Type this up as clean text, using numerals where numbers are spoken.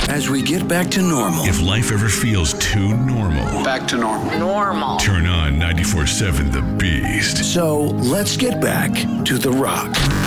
as we get back to normal. If life ever feels too normal, back to normal. Normal. Turn on 94.7 The Beast. So let's get back to The Rock.